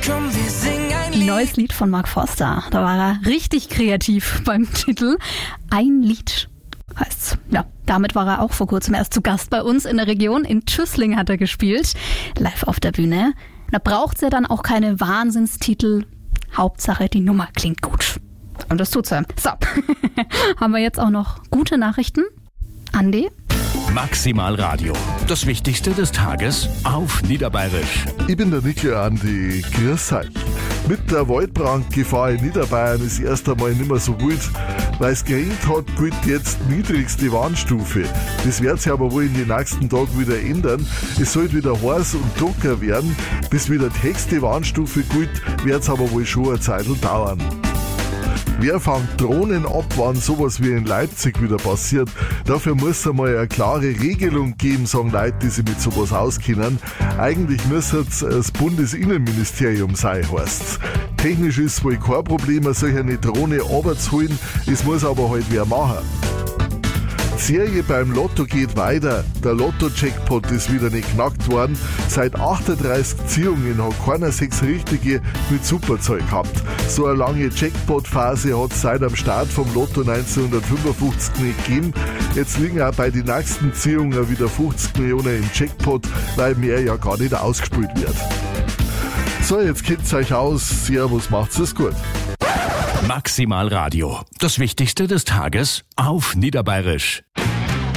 Komm, wir singen ein Lied. Neues Lied von Mark Forster. Da war er richtig kreativ beim Titel. Ein Lied heißt's. Ja, damit war er auch vor kurzem erst zu Gast bei uns in der Region. In Tüßling hat er gespielt, live auf der Bühne. Da braucht's ja dann auch keine Wahnsinnstitel. Hauptsache, die Nummer klingt gut. Und das tut's ja. So, haben wir jetzt auch noch gute Nachrichten? Andi? Maximal Radio. Das Wichtigste des Tages auf Niederbayerisch. Ich bin der Nickel Andi. Grüß euch. Mit der Waldbrandgefahr in Niederbayern ist erst einmal nicht mehr so gut. Weil es geregnet hat, gilt jetzt niedrigste Warnstufe. Das wird sich aber wohl in den nächsten Tagen wieder ändern. Es soll wieder heiß und trocken werden. Bis wieder die höchste Warnstufe gilt, wird es aber wohl schon eine Zeit dauern. Wer fängt Drohnen ab, wann sowas wie in Leipzig wieder passiert? Dafür muss es einmal eine klare Regelung geben, sagen Leute, die sich mit sowas auskennen. Eigentlich müsste es das Bundesinnenministerium sein, heißt's. Technisch ist wohl kein Problem, solch eine Drohne runterzuholen, es muss aber halt wer machen. Die Serie beim Lotto geht weiter. Der Lotto-Jackpot ist wieder nicht knackt worden. Seit 38 Ziehungen hat keiner 6 richtige mit Superzeug gehabt. So eine lange Jackpot-Phase hat es seit dem Start vom Lotto 1955 nicht gegeben. Jetzt liegen auch bei den nächsten Ziehungen wieder 50 Millionen im Jackpot, weil mehr ja gar nicht ausgespielt wird. So, jetzt kennt's euch aus. Servus, macht's es gut. Maximal Radio. Das Wichtigste des Tages auf Niederbayerisch.